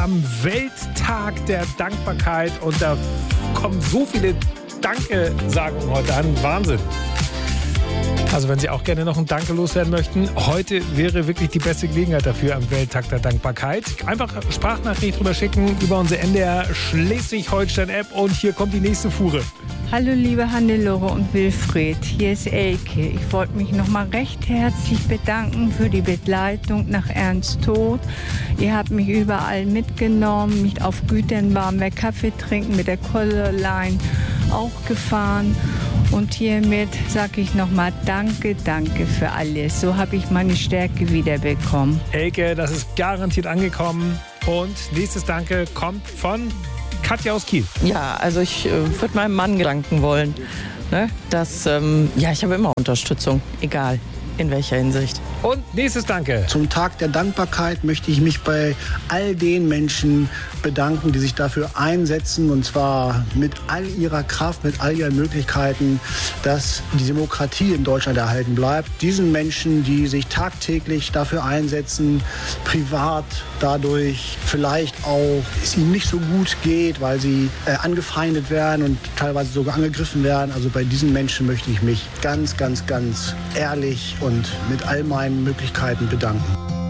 am Welttag der Dankbarkeit und da kommen so viele Danke-Sagungen heute an. Wahnsinn. Also wenn Sie auch gerne noch ein Danke loswerden möchten, heute wäre wirklich die beste Gelegenheit dafür am Welttag der Dankbarkeit. Einfach Sprachnachricht drüber schicken über unsere NDR Schleswig-Holstein-App und hier kommt die nächste Fuhre. Hallo liebe Hannelore und Wilfried, hier ist Elke. Ich wollte mich nochmal recht herzlich bedanken für die Begleitung nach Ernsts Tod. Ihr habt mich überall mitgenommen, mich auf Gütern waren wir Kaffee trinken, mit der Colorline auch gefahren. Und hiermit sage ich nochmal danke für alles. So habe ich meine Stärke wiederbekommen. Elke, das ist garantiert angekommen. Und nächstes Danke kommt von Katja aus Kiel. Ja, also ich würde meinem Mann danken wollen. Ne? Ich habe immer Unterstützung, egal in welcher Hinsicht. Und nächstes Danke. Zum Tag der Dankbarkeit möchte ich mich bei all den Menschen bedanken, die sich dafür einsetzen, und zwar mit all ihrer Kraft, mit all ihren Möglichkeiten, dass die Demokratie in Deutschland erhalten bleibt. Diesen Menschen, die sich tagtäglich dafür einsetzen, privat dadurch vielleicht auch es ihnen nicht so gut geht, weil sie angefeindet werden und teilweise sogar angegriffen werden. Also bei diesen Menschen möchte ich mich ganz ehrlich und mit all meinen Möglichkeiten bedanken.